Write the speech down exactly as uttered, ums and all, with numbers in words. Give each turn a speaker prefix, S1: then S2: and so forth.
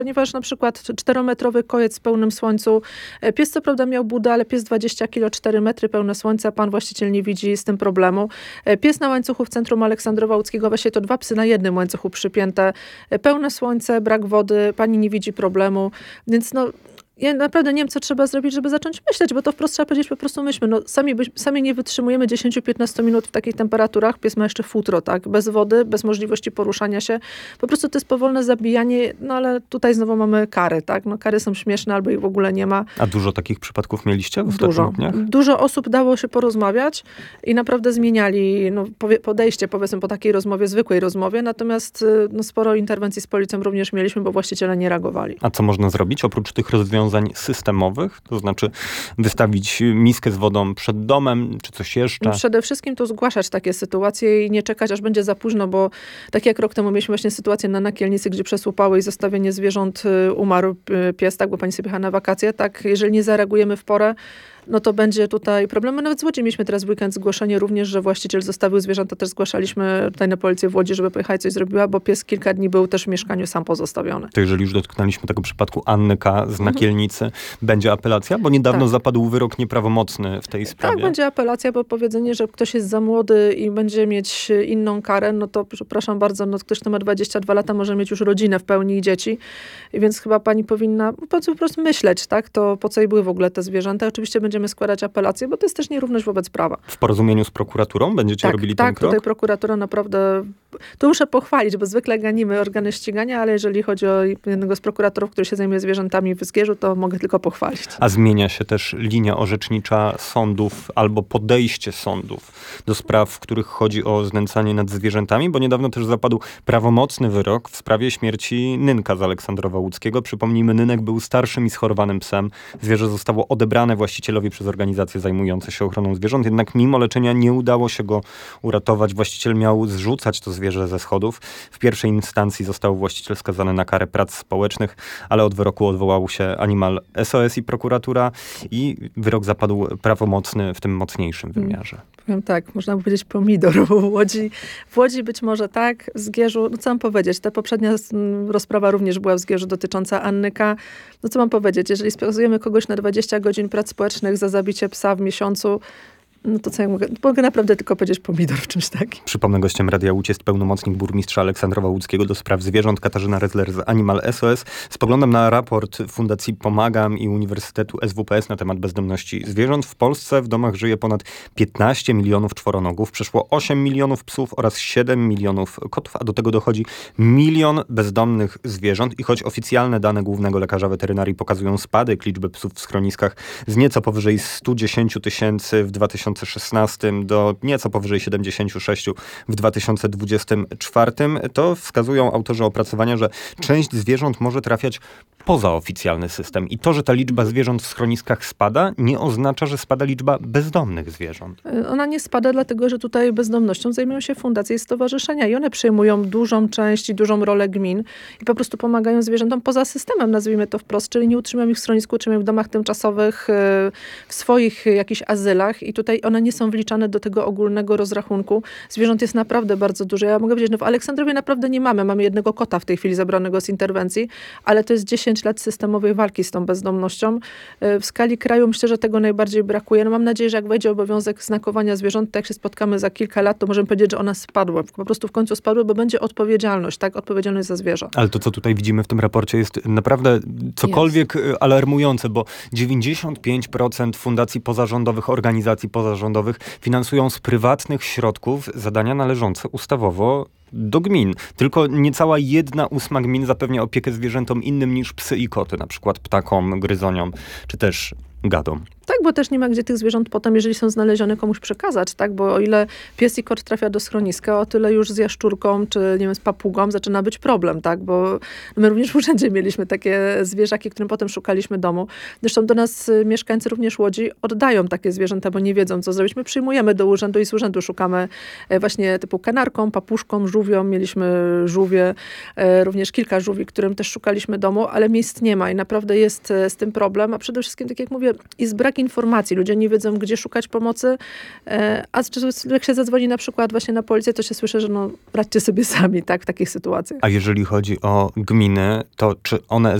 S1: Ponieważ na przykład czterometrowy kojec w pełnym słońcu, pies co prawda miał budę, ale pies dwadzieścia kilo, cztery metry, pełne słońca, pan właściciel nie widzi z tym problemu. Pies na łańcuchu w centrum Aleksandrowa Łódzkiego, właśnie to dwa psy na jednym łańcuchu przypięte, pełne słońce, brak wody, pani nie widzi problemu, więc no ja naprawdę nie wiem, co trzeba zrobić, żeby zacząć myśleć, bo to wprost trzeba powiedzieć, po prostu myślmy. No, sami, byś, sami nie wytrzymujemy dziesięć do piętnastu minut w takich temperaturach. Pies ma jeszcze futro, tak? Bez wody, bez możliwości poruszania się. Po prostu to jest powolne zabijanie, no ale tutaj znowu mamy kary, tak? No kary są śmieszne, albo ich w ogóle nie ma.
S2: A dużo takich przypadków mieliście w ostatnich
S1: Dużo.
S2: dniach?
S1: Dużo osób dało się porozmawiać i naprawdę zmieniali no, podejście, powiedzmy, po takiej rozmowie, zwykłej rozmowie. Natomiast no, sporo interwencji z policją również mieliśmy, bo właściciele nie reagowali.
S2: A co można zrobić oprócz tych rozwiązań systemowych? To znaczy wystawić miskę z wodą przed domem, czy coś jeszcze?
S1: No przede wszystkim to zgłaszać takie sytuacje i nie czekać, aż będzie za późno, bo tak jak rok temu mieliśmy właśnie sytuację na Nakielnicy, gdzie przez upały i zostawienie zwierząt umarł pies, tak, bo pani sobie jechała na wakacje, tak, jeżeli nie zareagujemy w porę, no to będzie tutaj problem. My nawet z Łodzi mieliśmy teraz w weekend zgłoszenie również, że właściciel zostawił zwierzęta. Też zgłaszaliśmy tutaj na policję w Łodzi, żeby pojechać coś zrobiła, bo pies kilka dni był też w mieszkaniu sam pozostawiony.
S2: To jeżeli już dotknęliśmy tego przypadku Anny K. z Nakielnicy, mhm. będzie apelacja? Bo niedawno tak. zapadł wyrok nieprawomocny w tej sprawie.
S1: Tak, będzie apelacja, bo powiedzenie, że ktoś jest za młody i będzie mieć inną karę, no to przepraszam bardzo, no ktoś, kto ma dwadzieścia dwa lata, może mieć już rodzinę w pełni i dzieci. I więc chyba pani powinna po prostu myśleć, tak? To po co jej były w ogóle te zwierzęta? Oczywiście będziemy składać apelację, bo to jest też nierówność wobec prawa.
S2: W porozumieniu z prokuraturą będziecie
S1: tak,
S2: robili
S1: tak,
S2: ten krok?
S1: Tak, tutaj prokuratura naprawdę... Tu muszę pochwalić, bo zwykle ganimy organy ścigania, ale jeżeli chodzi o jednego z prokuratorów, który się zajmuje zwierzętami w Zgierzu, to mogę tylko pochwalić.
S2: A zmienia się też linia orzecznicza sądów albo podejście sądów do spraw, w których chodzi o znęcanie nad zwierzętami, bo niedawno też zapadł prawomocny wyrok w sprawie śmierci Nynka z Aleksandrowa Łódzkiego. Przypomnijmy, Nynek był starszym i schorowanym psem. Zwierzę zostało odebrane właścicielowi przez organizacje zajmujące się ochroną zwierząt, jednak mimo leczenia nie udało się go uratować. Właściciel miał zrzucać to zwierzę ze schodów. W pierwszej instancji został właściciel skazany na karę prac społecznych, ale od wyroku odwołał się Animal S O S i prokuratura i wyrok zapadł prawomocny w tym mocniejszym wymiarze. Hmm.
S1: Powiem tak, można by powiedzieć pomidor w Łodzi. W Łodzi być może tak, w Zgierzu, no co mam powiedzieć, ta poprzednia rozprawa również była w Zgierzu dotycząca Anny K. No co mam powiedzieć, jeżeli skazujemy kogoś na dwadzieścia godzin prac społecznych za zabicie psa w miesiącu, no to co ja mogę? Mogę naprawdę tylko powiedzieć pomidor w czymś takim.
S2: Przypomnę, gościem Radia Łódź jest pełnomocnik burmistrza Aleksandrowa Łódzkiego do spraw zwierząt Katarzyna Rezler z Animal S O S. Spoglądam na raport Fundacji Pomagam i Uniwersytetu S W P S na temat bezdomności zwierząt. W Polsce w domach żyje ponad piętnaście milionów czworonogów, przeszło osiem milionów psów oraz siedem milionów kotów, a do tego dochodzi milion bezdomnych zwierząt. I choć oficjalne dane głównego lekarza weterynarii pokazują spadek liczby psów w schroniskach z nieco powyżej stu dziesięciu tysięcy w dwa tysiące szesnastym do nieco powyżej siedemdziesięciu sześciu w dwa tysiące dwudziestym czwartym, to wskazują autorzy opracowania, że część zwierząt może trafiać poza oficjalny system. I to, że ta liczba zwierząt w schroniskach spada, nie oznacza, że spada liczba bezdomnych zwierząt.
S1: Ona nie spada, dlatego że tutaj bezdomnością zajmują się fundacje i stowarzyszenia i one przejmują dużą część i dużą rolę gmin i po prostu pomagają zwierzętom poza systemem, nazwijmy to wprost, czyli nie utrzymują ich w schronisku, utrzymują w domach tymczasowych, w swoich jakichś azylach i tutaj one nie są wliczane do tego ogólnego rozrachunku. Zwierząt jest naprawdę bardzo dużo. Ja mogę powiedzieć, no w Aleksandrowie naprawdę nie mamy. Mamy jednego kota w tej chwili zabranego z interwencji, ale to jest dziesięć lat systemowej walki z tą bezdomnością. W skali kraju myślę, że tego najbardziej brakuje. No mam nadzieję, że jak wejdzie obowiązek znakowania zwierząt, to jak się spotkamy za kilka lat, to możemy powiedzieć, że ona spadła. Po prostu w końcu spadły, bo będzie odpowiedzialność, tak? Odpowiedzialność za zwierzę.
S2: Ale to, co tutaj widzimy w tym raporcie jest naprawdę cokolwiek jest. alarmujące, bo dziewięćdziesiąt pięć procent fundacji pozarządowych, organizacji pozarządowych finansują z prywatnych środków zadania należące ustawowo do gmin. Tylko niecała jedna ósma gmin zapewnia opiekę zwierzętom innym niż psy i koty, na przykład ptakom, gryzoniom, czy też gadom.
S1: Tak, bo też nie ma gdzie tych zwierząt potem, jeżeli są znalezione, komuś przekazać, tak? Bo o ile pies i kot trafia do schroniska, o tyle już z jaszczurką, czy nie wiem, z papugą zaczyna być problem, tak? Bo my również w urzędzie mieliśmy takie zwierzaki, którym potem szukaliśmy domu. Zresztą do nas mieszkańcy również Łodzi oddają takie zwierzęta, bo nie wiedzą, co zrobić. My przyjmujemy do urzędu i z urzędu szukamy właśnie typu kanarką, papuszką, żółwią. Mieliśmy żółwie, również kilka żółwi, którym też szukaliśmy domu, ale miejsc nie ma i naprawdę jest z tym problem, a przede wszystkim, tak jak mówię, jest brak brak informacji. Ludzie nie wiedzą, gdzie szukać pomocy, a jak się zadzwoni na przykład właśnie na policję, to się słyszy, że no radźcie sobie sami, tak, w takich sytuacjach.
S2: A jeżeli chodzi o gminy, to czy one